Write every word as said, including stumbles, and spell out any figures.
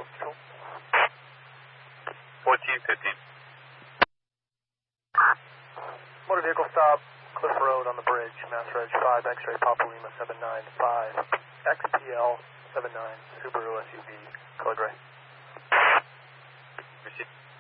Control. fourteen fifteen. Motor vehicle stop, Cliff Road on the bridge, Mass Reg five, X-ray Papa Lima seven nine five, X P L seven nine, Subaru S U V, color gray. Proceed.